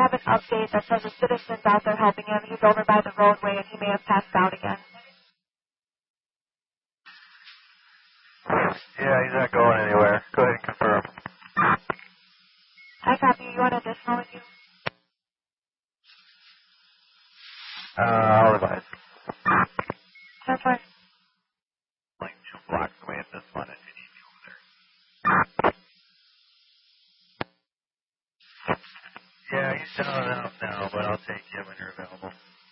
have an update that says a citizen's out there helping him. He's over by the roadway and he may have passed out again. Yeah, he's not going anywhere. Go ahead and confirm. I copy. You want additional with you? I'll advise. 10-4. Like 2 blocks away at this one if you need me over there. Yeah, he's down and out now, but I'll take you when you're available.